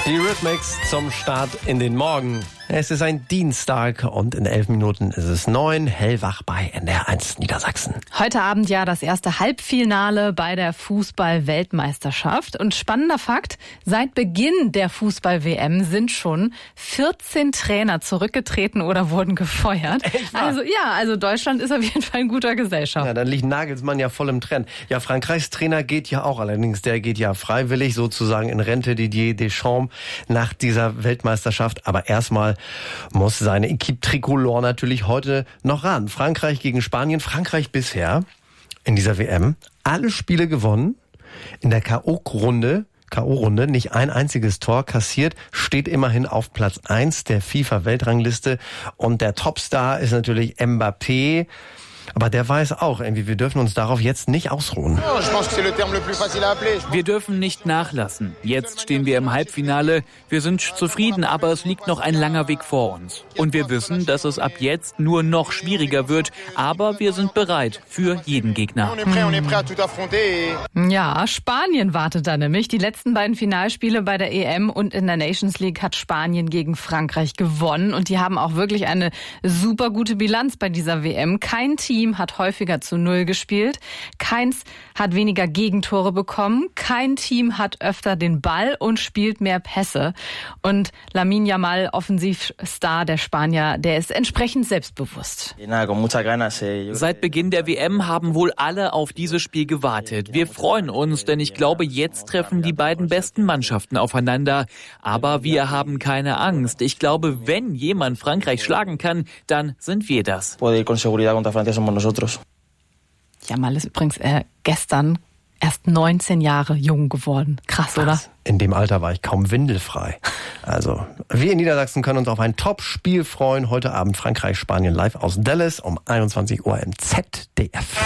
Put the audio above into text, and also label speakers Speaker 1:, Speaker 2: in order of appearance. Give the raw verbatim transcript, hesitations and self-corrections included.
Speaker 1: Die Rhythmics zum Start in den Morgen. Es ist ein Dienstag und in elf Minuten ist es neun. Hellwach bei N D R eins Niedersachsen.
Speaker 2: Heute Abend ja das erste Halbfinale bei der Fußball-Weltmeisterschaft. Und spannender Fakt, seit Beginn der Fußball-W M sind schon vierzehn Trainer zurückgetreten oder wurden gefeuert.
Speaker 1: Echt wahr?
Speaker 2: Also ja, also Deutschland ist auf jeden Fall in guter Gesellschaft.
Speaker 1: Ja, dann liegt Nagelsmann ja voll im Trend. Ja, Frankreichs Trainer geht ja auch, allerdings der geht ja freiwillig sozusagen in Rente, Didier Deschamps, nach dieser Weltmeisterschaft. Aber erstmal muss seine Equipe Tricolore natürlich heute noch ran. Frankreich gegen Spanien. Frankreich bisher in dieser W M alle Spiele gewonnen. In der K O-Runde, K O-Runde nicht ein einziges Tor kassiert, steht immerhin auf Platz eins der FIFA-Weltrangliste. Und der Topstar ist natürlich Mbappé. Aber der weiß auch, irgendwie, wir dürfen uns darauf jetzt nicht ausruhen.
Speaker 3: Wir dürfen nicht nachlassen. Jetzt stehen wir im Halbfinale. Wir sind zufrieden, aber es liegt noch ein langer Weg vor uns. Und wir wissen, dass es ab jetzt nur noch schwieriger wird. Aber wir sind bereit für jeden Gegner.
Speaker 2: Ja, Spanien wartet da nämlich. Die letzten beiden Finalspiele bei der E M und in der Nations League hat Spanien gegen Frankreich gewonnen. Und die haben auch wirklich eine super gute Bilanz bei dieser W M. Kein Team hat häufiger zu Null gespielt. Keins hat weniger Gegentore bekommen. Kein Team hat öfter den Ball und spielt mehr Pässe. Und Lamine Yamal, Offensivstar der Spanier, der ist entsprechend selbstbewusst.
Speaker 3: Seit Beginn der W M haben wohl alle auf dieses Spiel gewartet. Wir freuen uns, denn ich glaube, jetzt treffen die beiden besten Mannschaften aufeinander. Aber wir haben keine Angst. Ich glaube, wenn jemand Frankreich schlagen kann, dann sind wir das.
Speaker 2: Yamal ist übrigens äh, gestern erst neunzehn Jahre jung geworden. Krass,
Speaker 1: Was?
Speaker 2: oder?
Speaker 1: In dem Alter war ich kaum windelfrei. Also, wir in Niedersachsen können uns auf ein Top-Spiel freuen. Heute Abend Frankreich-Spanien live aus Dallas um einundzwanzig Uhr im Z D F.